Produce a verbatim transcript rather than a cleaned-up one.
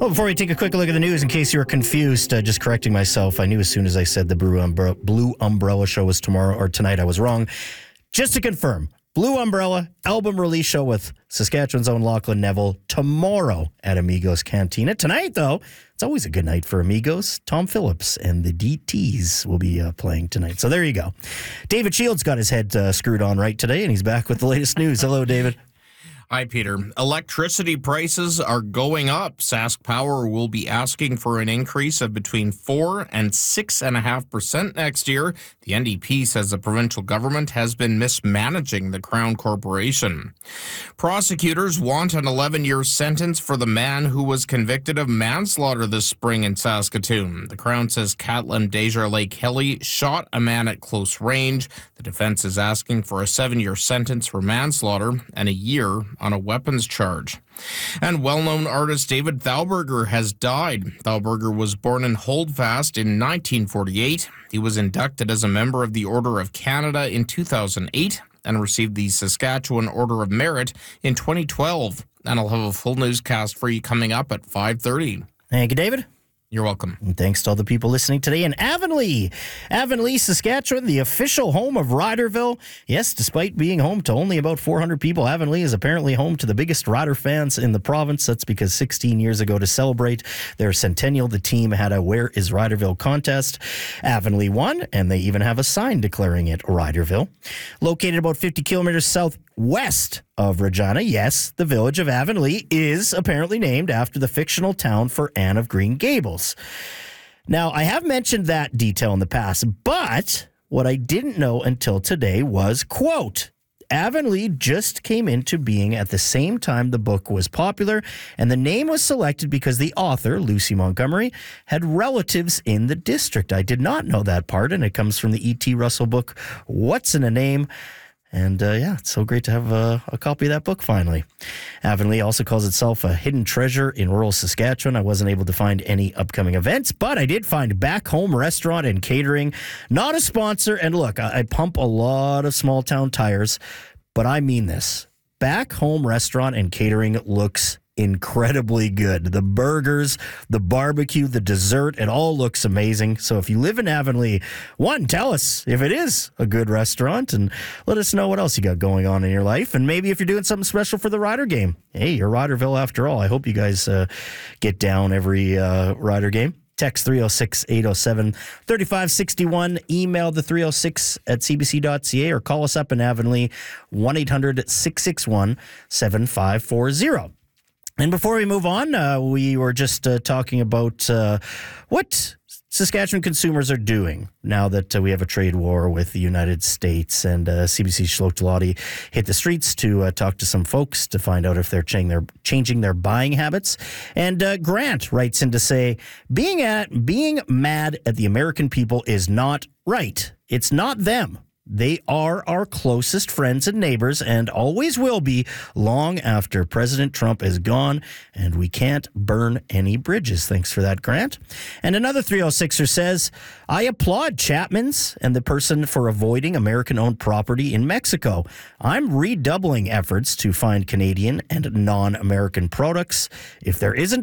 Well, before we take a quick look at the news, in case you were confused, uh, just correcting myself, I knew as soon as I said the Blue, Umbre- Blue Umbrella show was tomorrow or tonight, I was wrong. Just to confirm, Blue Umbrella album release show with Saskatchewan's own Lachlan Neville tomorrow at Amigos Cantina. Tonight, though, it's always a good night for Amigos. Tom Phillips and the D Ts will be uh, playing tonight. So there you go. David Shields got his head uh, screwed on right today, and he's back with the latest news. Hello, David. Hi, Peter. Electricity prices are going up. Sask Power will be asking for an increase of between four and six and a half percent next year. The N D P says the provincial government has been mismanaging the Crown Corporation. Prosecutors want an eleven-year sentence for the man who was convicted of manslaughter this spring in Saskatoon. The Crown says Catlin Desjardins Kelly shot a man at close range. The defense is asking for a seven-year sentence for manslaughter and a year on a weapons charge. And well-known artist David Thalberger has died. Thalberger was born in Holdfast in nineteen forty-eight. He was inducted as a member of the Order of Canada in two thousand eight and received the Saskatchewan Order of Merit in twenty twelve. And I'll have a full newscast for you coming up at five thirty. Thank you, David. You're welcome. And thanks to all the people listening today in Avonlea. Avonlea, Saskatchewan, the official home of Riderville. Yes, despite being home to only about four hundred people, Avonlea is apparently home to the biggest Rider fans in the province. That's because sixteen years ago, to celebrate their centennial, the team had a Where is Riderville contest. Avonlea won, and they even have a sign declaring it Riderville. Located about fifty kilometers southwest of Regina, yes, the village of Avonlea is apparently named after the fictional town for Anne of Green Gables. Now, I have mentioned that detail in the past, but what I didn't know until today was, quote, Avonlea just came into being at the same time the book was popular, and the name was selected because the author, Lucy Montgomery, had relatives in the district. I did not know that part, and it comes from the E T Russell book, What's in a Name? And, uh, yeah, it's so great to have a, a copy of that book finally. Avonlea also calls itself a hidden treasure in rural Saskatchewan. I wasn't able to find any upcoming events, but I did find Back Home Restaurant and Catering. Not a sponsor. And look, I, I pump a lot of small town tires, but I mean this. Back Home Restaurant and Catering looks incredibly good. The burgers, the barbecue, the dessert, it all looks amazing. So if you live in Avonlea, one, tell us if it is a good restaurant and let us know what else you got going on in your life. And maybe if you're doing something special for the Rider game. Hey, you're Riderville after all. I hope you guys uh, get down every uh, Rider game. Text three oh six, eight oh seven, three five six one. Email the three oh six at c b c dot c a or call us up in Avonlea, one eight hundred, six six one, seven five four zero. And before we move on, uh, we were just uh, talking about uh, what Saskatchewan consumers are doing now that uh, we have a trade war with the United States. And uh, C B C Shloke Talati hit the streets to uh, talk to some folks to find out if they're changing their, changing their buying habits. And uh, Grant writes in to say, being at being mad at the American people is not right. It's not them. They are our closest friends and neighbors and always will be long after President Trump is gone, and we can't burn any bridges. Thanks for that, Grant. And another three oh sixer says, I applaud Chapman's and the person for avoiding American-owned property in Mexico. I'm redoubling efforts to find Canadian and non-American products. If there isn't